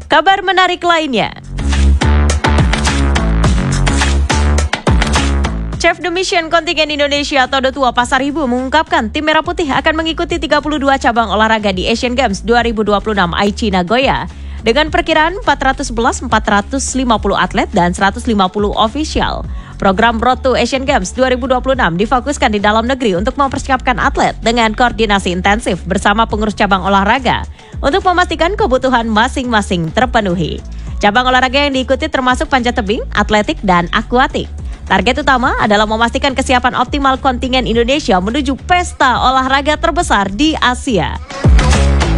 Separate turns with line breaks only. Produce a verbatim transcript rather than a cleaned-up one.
Kabar menarik lainnya. Chef de Mission kontingen Indonesia Todo Tua Pasaribu mengungkapkan tim Merah Putih akan mengikuti tiga puluh dua cabang olahraga di Asian Games dua ribu dua puluh enam Aichi Nagoya dengan perkiraan empat ratus sebelas sampai empat ratus lima puluh atlet dan seratus lima puluh ofisial. Program Road to Asian Games dua ribu dua puluh enam difokuskan di dalam negeri untuk mempersiapkan atlet dengan koordinasi intensif bersama pengurus cabang olahraga untuk memastikan kebutuhan masing-masing terpenuhi. Cabang olahraga yang diikuti termasuk panjat tebing, atletik, dan akuatik. Target utama adalah memastikan kesiapan optimal kontingen Indonesia menuju pesta olahraga terbesar di Asia.